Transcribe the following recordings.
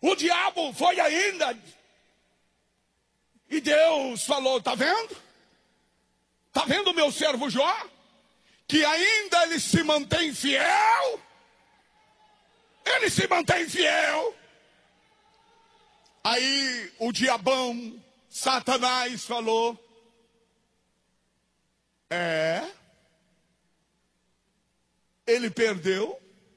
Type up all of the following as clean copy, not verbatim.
O diabo foi ainda. E Deus falou, tá vendo? Tá vendo o meu servo Jó? Que ainda ele se mantém fiel. Ele se mantém fiel. Aí o diabão, Satanás, falou, ele perdeu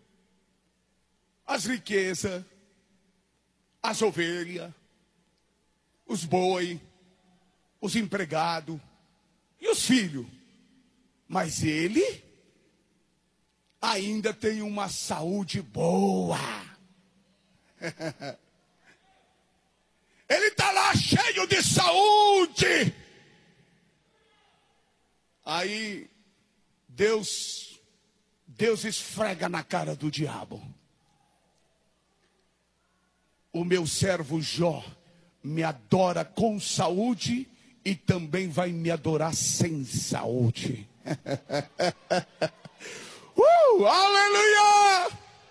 as riquezas, as ovelhas, os boi, os empregados e os filhos. Mas ele ainda tem uma saúde boa. Ele está lá cheio de saúde. Aí Deus esfrega na cara do diabo. O meu servo Jó me adora com saúde e também vai me adorar sem saúde. Aleluia!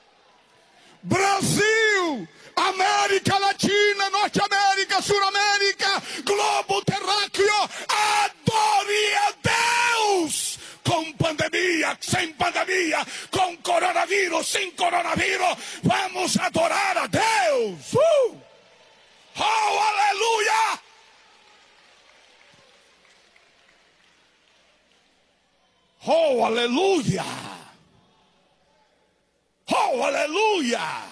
Brasil, América Latina, Norte América, Sul América, globo terráqueo, adore a Deus! Com pandemia, sem pandemia, com coronavírus, sem coronavírus, vamos adorar a Deus! Oh, aleluia! Oh, aleluia! Oh, aleluia!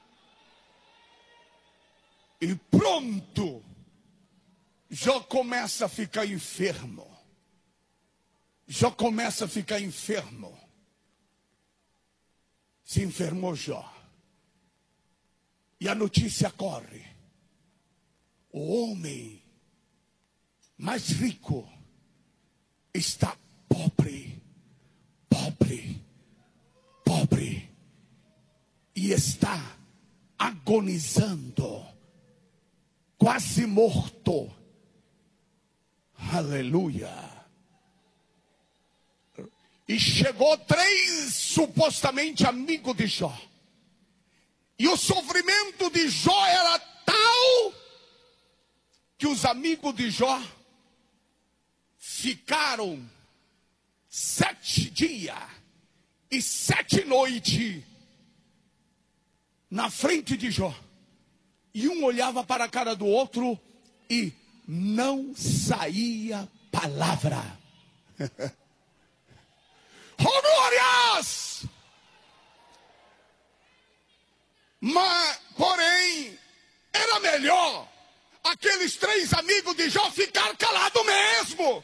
E pronto, Jó começa a ficar enfermo. Jó começa a ficar enfermo. Se enfermou Jó. E a notícia corre. O homem mais rico está pobre, pobre, pobre. E está agonizando, quase morto. Aleluia. E chegou 3 supostamente amigos de Jó. E o sofrimento de Jó era tal que os amigos de Jó ficaram 7 dias e 7 noites na frente de Jó. E um olhava para a cara do outro e não saía palavra. Oh, glórias! Mas, porém, era melhor aqueles 3 amigos de Jó ficar calados mesmo.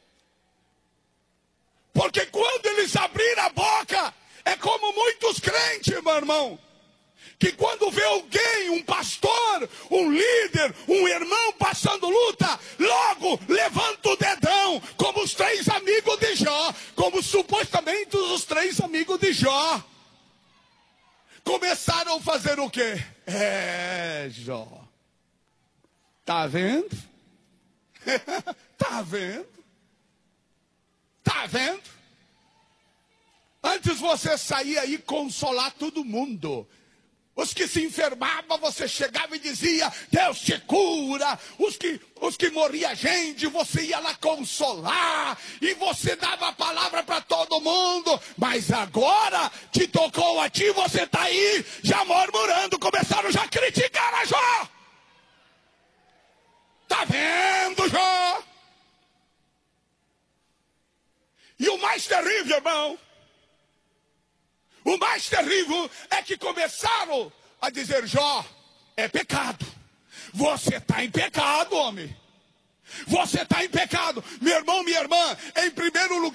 Porque quando eles abriram a boca, é como muitos crentes, meu irmão, que quando vê alguém, um pastor, um líder, um irmão passando luta, logo levanta o dedão, como os 3 amigos de Jó, como supostamente os 3 amigos de Jó. Começaram a fazer o quê? Jó. Tá vendo? Tá vendo? Tá vendo? Antes você saía aí consolar todo mundo. Os que se enfermavam, você chegava e dizia, Deus te cura. Os que morria gente, você ia lá consolar. E você dava a palavra para todo mundo. Mas agora, te tocou a ti, você está aí já murmurando. Começaram já a criticar a Jó. Tá vendo, Jó? E o mais terrível, irmão, o mais terrível é que começaram a dizer, Jó, é pecado. Você está em pecado, homem. Você está em pecado. Meu irmão, minha irmã, em primeiro lugar,